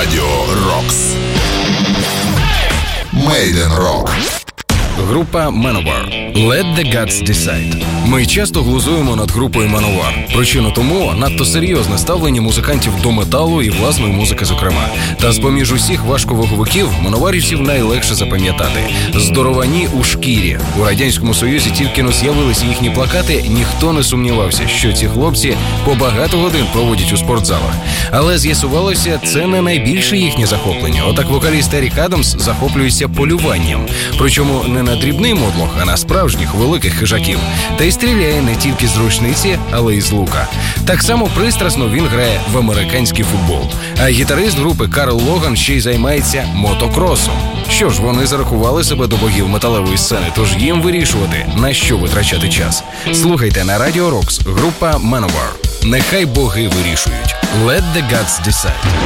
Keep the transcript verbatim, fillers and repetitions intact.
Радіо Рокс. Made in Rock. Група Manowar. Let the Gods Decide. Ми часто глузуємо над групою Manowar. Причина тому надто серйозне ставлення музикантів до металу і власної музики зокрема. Та з-поміж усіх важковаговиків манowарівців найлегше запам'ятати. Здоровані у шкірі. У Радянському Союзі тільки но з'явилися їхні плакати, ніхто не сумнівався, що ці хлопці по багато годин проводять у спортзалах. Але з'ясувалося, це не найбільше їхнє захоплення. Отак вокаліст Ерік Адамс захоплюється полюванням. Причому не на дрібний мотлох, а на справжніх великих хижаків. Та й стріляє не тільки з рушниці, але й з лука. Так само пристрасно він грає в американський футбол. А гітарист групи Карл Логан ще й займається мотокросом. Що ж, вони зарахували себе до богів металевої сцени, тож їм вирішувати, на що витрачати час. Слухайте на Радіо Рокс, група Manowar. Нехай боги вирішують. Let the Gods Decide.